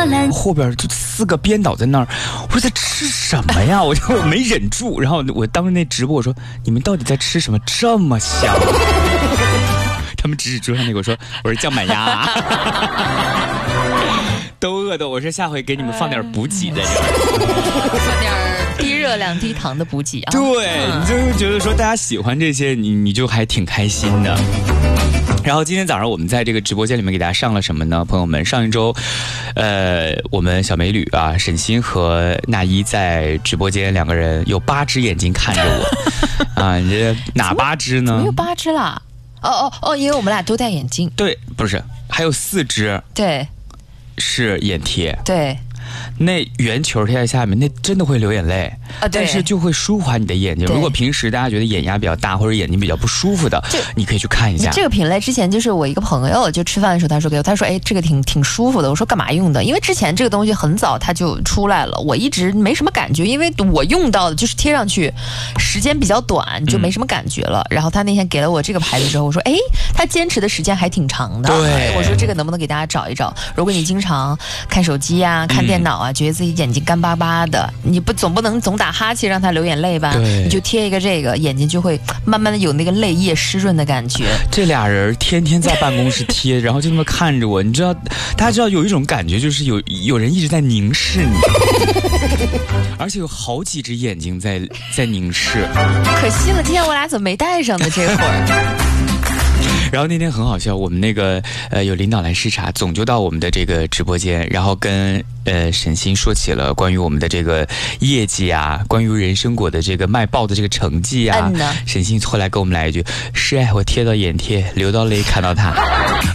后边就4个编导在那儿，我说在吃什么呀？我没忍住，然后我当时那直播我说你们到底在吃什么这么香？他们指桌上那个我说酱板鸭，都饿的我说下回给你们放点补给的， 放点低热量低糖的补给啊。 对，你就会觉得说大家喜欢这些，你就还挺开心的。然后今天早上我们在这个直播间里面给大家上了什么呢？朋友们，上一周我们小美女啊沈欣和那一在直播间2个人有8只眼睛看着我啊，你这哪8只呢？ 没有8只啦。因为我们俩都戴眼镜。 对，不是，还有4只。 对， 是眼贴。 对， 那圆球贴在下面，那真的会流眼泪啊， 但是就会舒缓你的眼睛。如果平时大家觉得眼压比较大或者眼睛比较不舒服的，你可以去看一下。 这个品类之前就是我一个朋友就吃饭的时候他说给我，他说哎这个挺舒服的。我说干嘛用的？因为之前这个东西很早它就出来了，我一直没什么感觉，因为我用到的就是贴上去时间比较短，就没什么感觉了。然后他那天给了我这个牌子之后，我说哎他坚持的时间还挺长的。 对， 我说这个能不能给大家找一找？如果你经常看手机啊看电脑啊，觉得自己眼睛干巴巴的，你总不能总打哈欠让它流眼泪吧？你就贴一个这个，眼睛就会慢慢的有那个泪液湿润的感觉。 这俩人天天在办公室贴，然后就那么看着我，你知道，大家知道有一种感觉，就是有人一直在凝视你，而且有好几只眼睛在凝视。 可惜了，今天我俩怎么没带上呢？这会儿。 然后那天很好笑，我们那个有领导来视察，总就到我们的这个直播间，然后跟沈欣说起了关于我们的这个业绩啊，关于人参果的这个卖爆的这个成绩啊。沈欣后来跟我们来一句：是哎，我贴到眼贴，流到泪看到它。